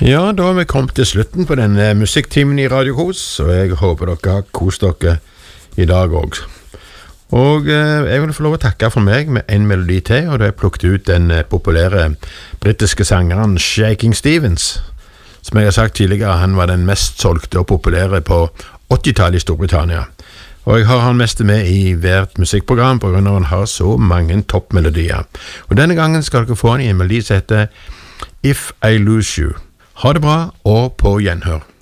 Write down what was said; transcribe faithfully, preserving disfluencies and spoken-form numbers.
Ja, da har vi kommet til slutten på denne musikktimen i Radio Kos, og jeg håper dere har kost dere i dag også. Og eh, jeg vil få lov å takke for meg med en melodi til, og da har jeg plukket ut den eh, populære britiske sangeren Shaking Stevens. Som jeg har sagt tidligere, han var den mest solgte og populære på åttitallet i Storbritannia. Og jeg har han mest med i hvert musikkprogram på grunn av han har så mange toppmelodier. Og denne gangen skal dere få han i en melodi som heter If I Lose You. Ha det bra, og på gjenhør.